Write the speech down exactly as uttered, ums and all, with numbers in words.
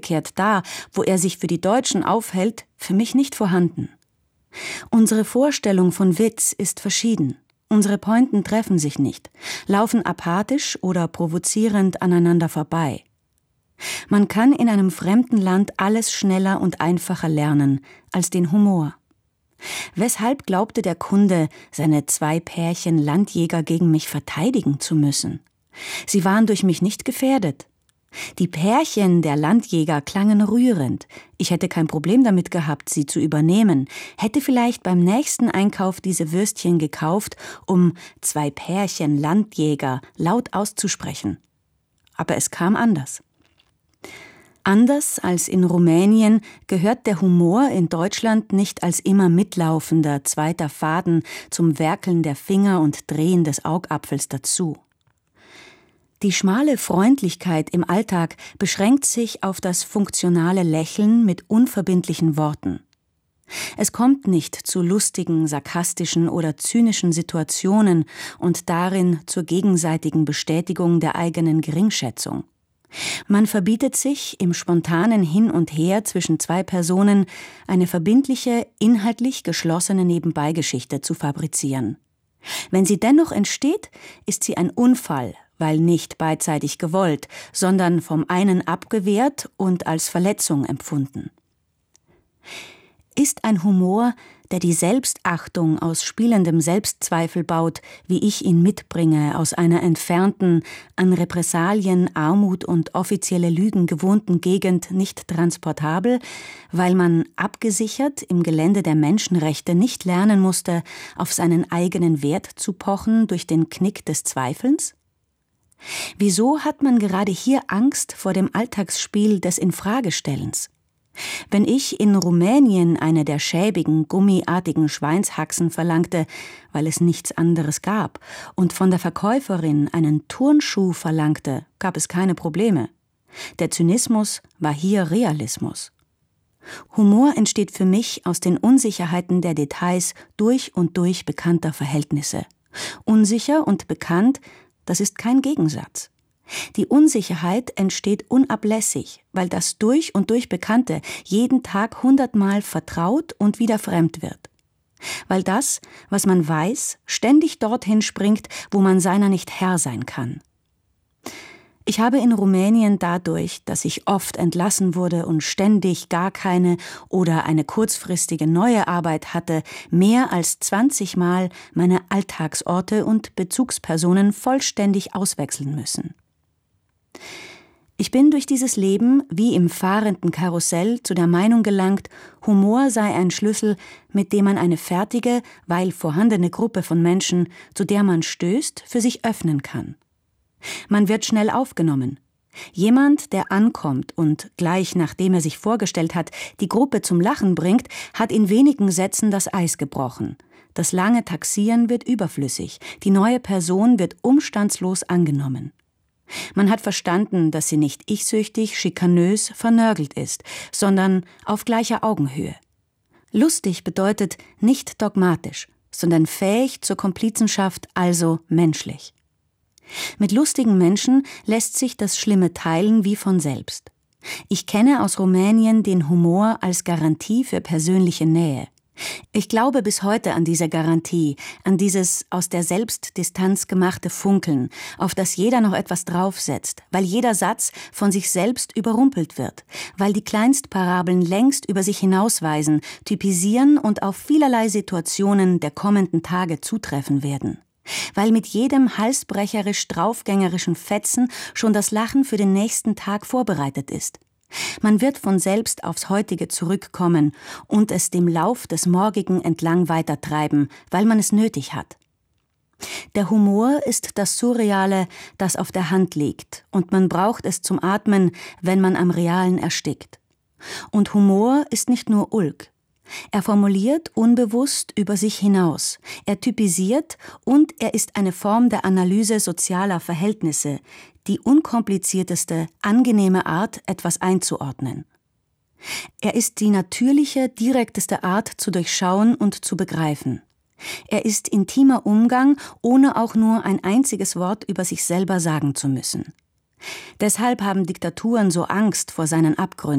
umgekehrt da, wo er sich für die Deutschen aufhält, für mich nicht vorhanden. Unsere Vorstellung von Witz ist verschieden. Unsere Pointen treffen sich nicht, laufen apathisch oder provozierend aneinander vorbei. Man kann in einem fremden Land alles schneller und einfacher lernen als den Humor. Weshalb glaubte der Kunde, seine zwei Pärchen Landjäger gegen mich verteidigen zu müssen? Sie waren durch mich nicht gefährdet. Die Pärchen der Landjäger klangen rührend. Ich hätte kein Problem damit gehabt, sie zu übernehmen, hätte vielleicht beim nächsten Einkauf diese Würstchen gekauft, um zwei Pärchen Landjäger laut auszusprechen. Aber es kam anders. Anders als in Rumänien gehört der Humor in Deutschland nicht als immer mitlaufender zweiter Faden zum Werkeln der Finger und Drehen des Augapfels dazu. Die schmale Freundlichkeit im Alltag beschränkt sich auf das funktionale Lächeln mit unverbindlichen Worten. Es kommt nicht zu lustigen, sarkastischen oder zynischen Situationen und darin zur gegenseitigen Bestätigung der eigenen Geringschätzung. Man verbietet sich, im spontanen Hin und Her zwischen zwei Personen eine verbindliche, inhaltlich geschlossene Nebenbeigeschichte zu fabrizieren. Wenn sie dennoch entsteht, ist sie ein Unfall, weil nicht beidseitig gewollt, sondern vom einen abgewehrt und als Verletzung empfunden. Ist ein Humor, der die Selbstachtung aus spielendem Selbstzweifel baut, wie ich ihn mitbringe, aus einer entfernten, an Repressalien, Armut und offizielle Lügen gewohnten Gegend nicht transportabel, weil man abgesichert im Gelände der Menschenrechte nicht lernen musste, auf seinen eigenen Wert zu pochen durch den Knick des Zweifelns? Wieso hat man gerade hier Angst vor dem Alltagsspiel des Infragestellens? Wenn ich in Rumänien eine der schäbigen, gummiartigen Schweinshaxen verlangte, weil es nichts anderes gab, und von der Verkäuferin einen Turnschuh verlangte, gab es keine Probleme. Der Zynismus war hier Realismus. Humor entsteht für mich aus den Unsicherheiten der Details durch und durch bekannter Verhältnisse. Unsicher und bekannt, das ist kein Gegensatz. Die Unsicherheit entsteht unablässig, weil das durch und durch Bekannte jeden Tag hundertmal vertraut und wieder fremd wird. Weil das, was man weiß, ständig dorthin springt, wo man seiner nicht Herr sein kann. Ich habe in Rumänien dadurch, dass ich oft entlassen wurde und ständig gar keine oder eine kurzfristige neue Arbeit hatte, mehr als zwanzig Mal meine Alltagsorte und Bezugspersonen vollständig auswechseln müssen. Ich bin durch dieses Leben wie im fahrenden Karussell zu der Meinung gelangt, Humor sei ein Schlüssel, mit dem man eine fertige, weil vorhandene Gruppe von Menschen, zu der man stößt, für sich öffnen kann. Man wird schnell aufgenommen. Jemand, der ankommt und gleich nachdem er sich vorgestellt hat, die Gruppe zum Lachen bringt, hat in wenigen Sätzen das Eis gebrochen. Das lange Taxieren wird überflüssig, die neue Person wird umstandslos angenommen. Man hat verstanden, dass sie nicht ich-süchtig, schikanös, vernörgelt ist, sondern auf gleicher Augenhöhe. Lustig bedeutet nicht dogmatisch, sondern fähig zur Komplizenschaft, also menschlich. Mit lustigen Menschen lässt sich das Schlimme teilen wie von selbst. Ich kenne aus Rumänien den Humor als Garantie für persönliche Nähe. Ich glaube bis heute an diese Garantie, an dieses aus der Selbstdistanz gemachte Funkeln, auf das jeder noch etwas draufsetzt, weil jeder Satz von sich selbst überrumpelt wird, weil die Kleinstparabeln längst über sich hinausweisen, typisieren und auf vielerlei Situationen der kommenden Tage zutreffen werden. Weil mit jedem halsbrecherisch draufgängerischen Fetzen schon das Lachen für den nächsten Tag vorbereitet ist. Man wird von selbst aufs Heutige zurückkommen und es dem Lauf des Morgigen entlang weitertreiben, weil man es nötig hat. Der Humor ist das Surreale, das auf der Hand liegt, und man braucht es zum Atmen, wenn man am Realen erstickt. Und Humor ist nicht nur Ulk. Er formuliert unbewusst über sich hinaus, er typisiert und er ist eine Form der Analyse sozialer Verhältnisse, die unkomplizierteste, angenehme Art, etwas einzuordnen. Er ist die natürliche, direkteste Art zu durchschauen und zu begreifen. Er ist intimer Umgang, ohne auch nur ein einziges Wort über sich selber sagen zu müssen. Deshalb haben Diktaturen so Angst vor seinen Abgründen.